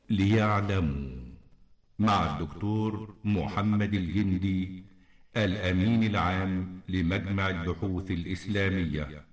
ليعلموا، مع الدكتور محمد الجندي، الأمين العام لمجمع البحوث الإسلامية.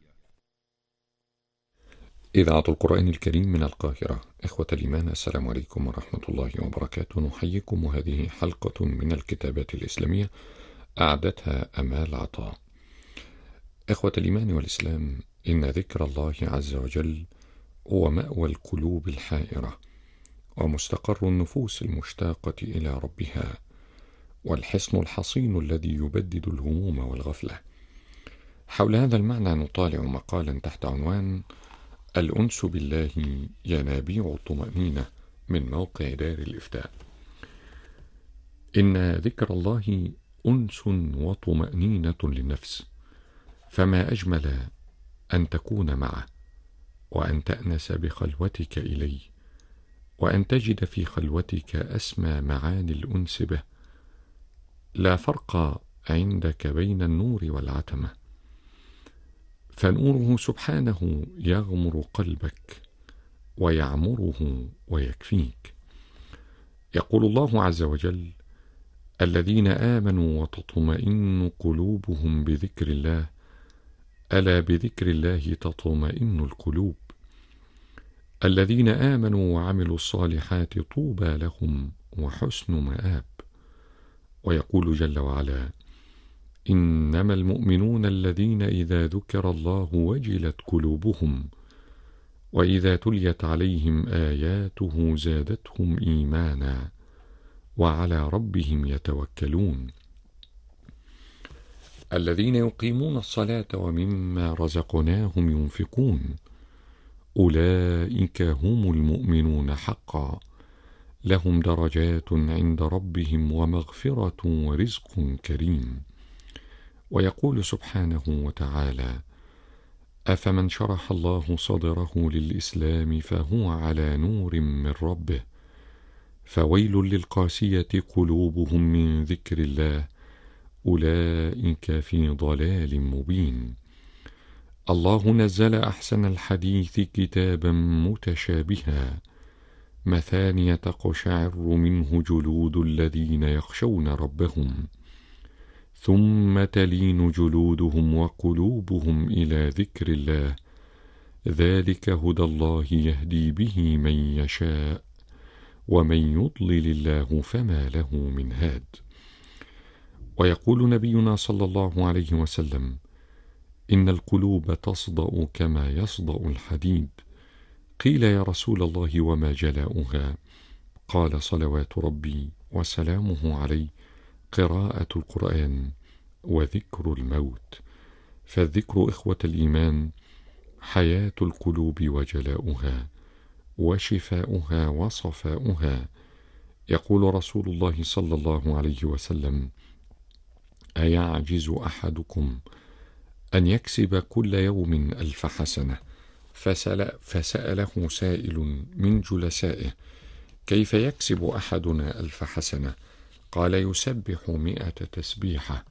إذاعة القرآن الكريم من القاهرة. إخوة الإيمان، السلام عليكم ورحمة الله وبركاته. نحييكم، وهذه حلقة من الكتابات الإسلامية أعدتها أمال عطاء. إخوة الإيمان والإسلام، إن ذكر الله عز وجل هو مأوى القلوب الحائرة، ومستقر النفوس المشتاقة إلى ربها، والحصن الحصين الذي يبدد الهموم والغفلة. حول هذا المعنى نطالع مقالا تحت عنوان الأنس بالله ينابيع الطمأنينة من موقع دار الإفتاء. إن ذكر الله أنس وطمأنينة للنفس، فما أجمل أن تكون معه، وأن تأنس بخلوتك إليه، وأن تجد في خلوتك أسمى معاني الأنس به. لا فرق عندك بين النور والعتمة، فنوره سبحانه يغمر قلبك ويعمره ويكفيك. يقول الله عز وجل: الذين آمنوا وتطمئن قلوبهم بذكر الله، ألا بذكر الله تطمئن القلوب. الذين آمنوا وعملوا الصالحات طوبى لهم وحسن مآب. ويقول جل وعلا: إنما المؤمنون الذين إذا ذكر الله وجلت قلوبهم وإذا تليت عليهم آياته زادتهم إيمانا وعلى ربهم يتوكلون. الذين يقيمون الصلاة ومما رزقناهم ينفقون، أولئك هم المؤمنون حقا، لهم درجات عند ربهم ومغفرة ورزق كريم. ويقول سبحانه وتعالى: أفمن شرح الله صدره للإسلام فهو على نور من ربه، فويل للقاسية قلوبهم من ذكر الله، أولئك في ضلال مبين. الله نزل أحسن الحديث كتابا متشابها، مثانية تقشعر منه جلود الذين يخشون ربهم، ثم تلين جلودهم وقلوبهم إلى ذكر الله، ذلك هدى الله يهدي به من يشاء، ومن يضلل الله فما له من هاد. ويقول نبينا صلى الله عليه وسلم: إن القلوب تصدأ كما يصدأ الحديد. قيل: يا رسول الله وما جلاؤها؟ قال: صلوات ربي وسلامه عليه، قراءة القرآن وذكر الموت. فالذكر إخوة الإيمان حياة القلوب وجلاؤها وشفاؤها وصفاؤها. يقول رسول الله صلى الله عليه وسلم: أيعجز أحدكم أن يكسب كل يوم 1000 حسنة؟ فسأله سائل من جلسائه: كيف يكسب أحدنا 1000 حسنة؟ قال: يسبح 100 تسبيحة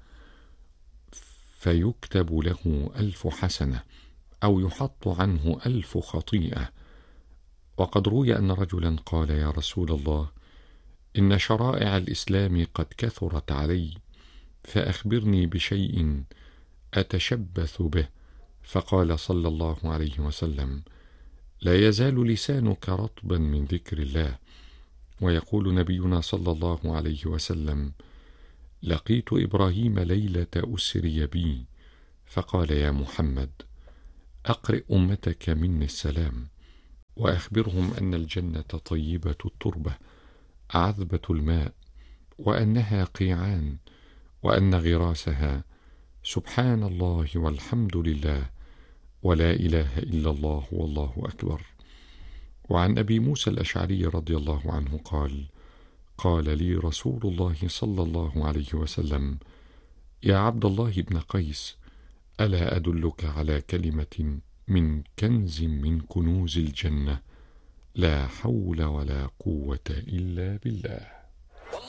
فيكتب له 1000 حسنة، أو يحط عنه 1000 خطيئة. وقد روي أن رجلا قال: يا رسول الله، إن شرائع الإسلام قد كثرت علي، فأخبرني بشيء أتشبث به. فقال صلى الله عليه وسلم: لا يزال لسانك رطبا من ذكر الله. ويقول نبينا صلى الله عليه وسلم: لقيت إبراهيم ليلة أسري بي، فقال: يا محمد، أقرئ أمتك مني السلام، وأخبرهم أن الجنة طيبة التربة عذبة الماء، وأنها قيعان، وأن غراسها سبحان الله والحمد لله ولا إله إلا الله والله أكبر. وعن أبي موسى الأشعري رضي الله عنه قال: قال لي رسول الله صلى الله عليه وسلم: يا عبد الله بن قيس، ألا أدلك على كلمة من كنز من كنوز الجنة، لا حول ولا قوة إلا بالله.